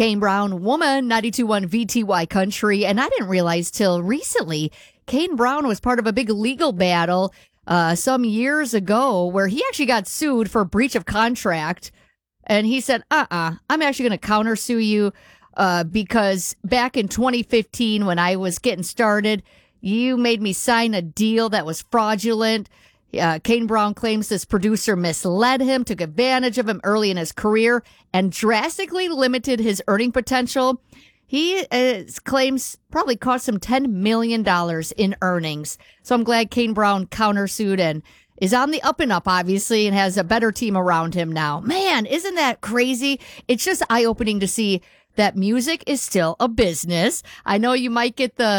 Kane Brown, Woman, 92.1 VTY Country. And I didn't realize till recently, Kane Brown was part of a big legal battle some years ago where he actually got sued for breach of contract. And he said, I'm actually going to countersue you because back in 2015 when I was getting started, you made me sign a deal that was fraudulent. Kane Brown claims this producer misled him, took advantage of him early in his career, and drastically limited his earning potential. He claims probably cost him $10 million in earnings. So I'm glad Kane Brown countersued and is on the up and up, obviously, and has a better team around him now. Man, isn't that crazy? It's just eye-opening to see that music is still a business. I know you might get the